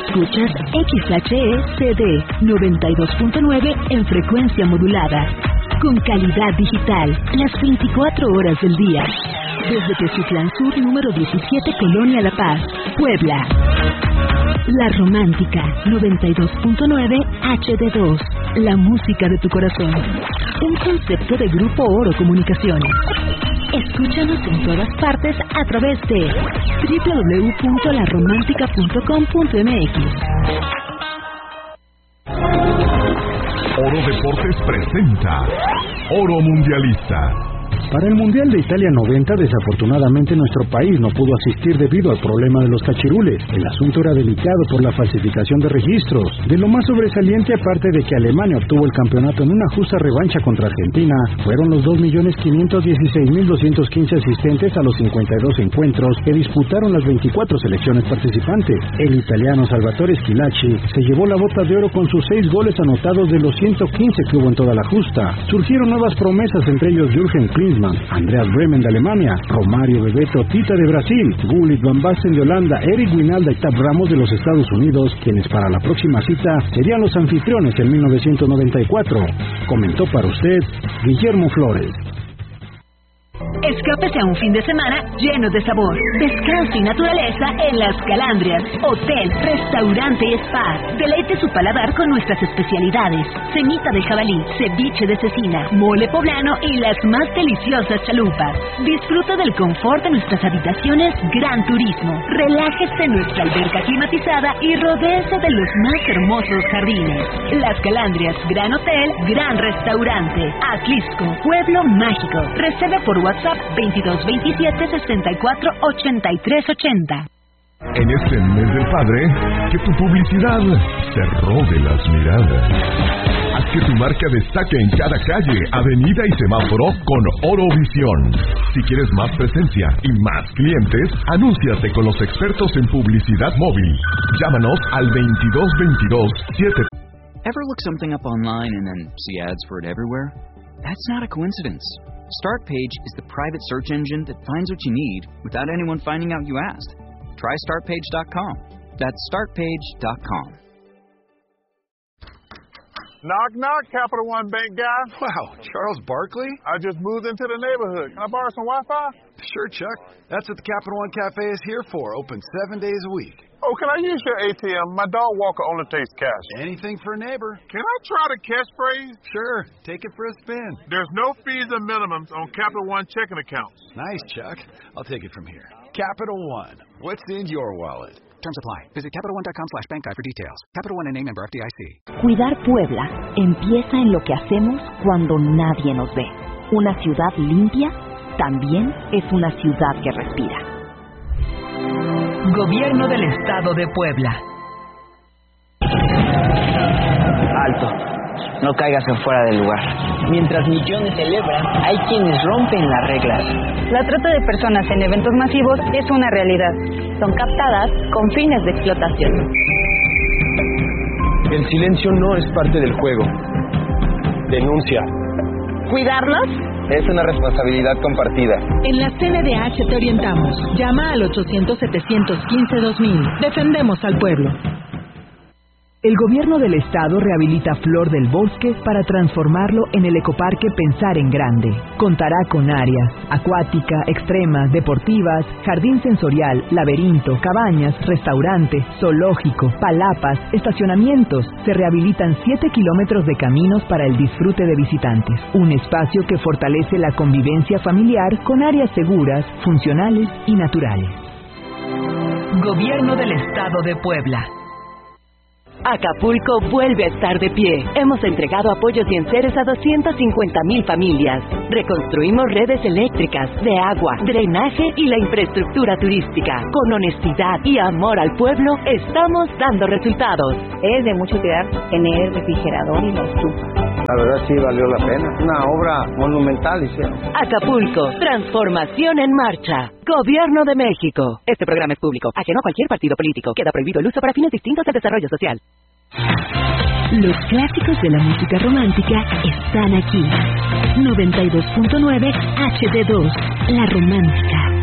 Escuchas XHE-CD 92.9 en frecuencia modulada. Con calidad digital, las 24 horas del día. Desde Teciutlán Sur, número 17, Colonia La Paz, Puebla. La Romántica 92.9 HD2. La música de tu corazón. Un concepto de Grupo Oro Comunicaciones. Escúchanos en todas partes a través de www.laromántica.com.mx. Oro Deportes presenta Oro Mundialista. Para el Mundial de Italia 90, desafortunadamente nuestro país no pudo asistir debido al problema de los cachirules. El asunto era delicado por la falsificación de registros. De lo más sobresaliente, aparte de que Alemania obtuvo el campeonato en una justa revancha contra Argentina, fueron los 2.516.215 asistentes a los 52 encuentros que disputaron las 24 selecciones participantes. El italiano Salvatore Schillaci se llevó la bota de oro con sus 6 goles anotados de los 115 que hubo en toda la justa. Surgieron nuevas promesas, entre ellos Jürgen Klinsmann, Andreas Bremen de Alemania, Romario Bebeto Tita de Brasil, Gullit Van Basten de Holanda, Eric Winalda y Tab Ramos de los Estados Unidos, quienes para la próxima cita serían los anfitriones en 1994. Comentó para usted Guillermo Flores. Escápese a un fin de semana lleno de sabor, descanso y naturaleza en Las Calandrias, hotel, restaurante y spa. Deleite su paladar con nuestras especialidades: semita de jabalí, ceviche de cecina, mole poblano y las más deliciosas chalupas. Disfruta del confort de nuestras habitaciones Gran Turismo. Relájese en nuestra alberca climatizada y rodéese de los más hermosos jardines. Las Calandrias, gran hotel, gran restaurante. Atlisco, pueblo mágico. Reserva por WhatsApp 2227-64-8380. En este mes del padre, que tu publicidad te robe las miradas. Haz que tu marca destaque en cada calle, avenida y semáforo con Orovisión. Si quieres más presencia y más clientes, anúnciate con los expertos en publicidad móvil. Llámanos al 2222-7. Ever look something up online and then see ads for it everywhere? That's not a coincidence. StartPage is the private search engine that finds what you need without anyone finding out you asked. Try StartPage.com. That's StartPage.com. Knock, knock, Capital One Bank guy. Wow, Charles Barkley? I just moved into the neighborhood. Can I borrow some Wi-Fi? Sure, Chuck. That's what the Capital One Cafe is here for. Open 7 days a week. Oh, can I use your ATM? My dog walker only takes cash. Anything for a neighbor. Can I try the catchphrase? Sure. Take it for a spin. There's no fees or minimums on Capital One checking accounts. Nice, Chuck. I'll take it from here. Capital One. What's in your wallet? Terms apply. Visit CapitalOne.com/bankguide for details. Capital One, a member FDIC. Cuidar Puebla empieza en lo que hacemos cuando nadie nos ve. Una ciudad limpia también es una ciudad que respira. Gobierno del Estado de Puebla. Alto. No caigas en fuera del lugar. Mientras millones celebran, hay quienes rompen las reglas. La trata de personas en eventos masivos es una realidad. Son captadas con fines de explotación. El silencio no es parte del juego. Denuncia. ¿Cuidarlos? Es una responsabilidad compartida. En la CNDH te orientamos. Llama al 800-715-2000. Defendemos al pueblo. El gobierno del estado rehabilita Flor del Bosque para transformarlo en el ecoparque Pensar en Grande. Contará con áreas acuática, extrema, deportivas, jardín sensorial, laberinto, cabañas, restaurante, zoológico, palapas, estacionamientos. Se rehabilitan 7 kilómetros de caminos para el disfrute de visitantes. Un espacio que fortalece la convivencia familiar con áreas seguras, funcionales y naturales. Gobierno del Estado de Puebla. Acapulco vuelve a estar de pie. Hemos entregado apoyos y enseres a 250,000 familias. Reconstruimos redes eléctricas, de agua, drenaje y la infraestructura turística. Con honestidad y amor al pueblo, estamos dando resultados. Es de mucha utilidad tener el refrigerador y la estufa. La verdad sí valió la pena. Una obra monumental hicieron. Acapulco, transformación en marcha. Gobierno de México. Este programa es público, ajeno a cualquier partido político. Queda prohibido el uso para fines distintos del desarrollo social. Los clásicos de la música romántica están aquí. 92.9 HD2, La Romántica.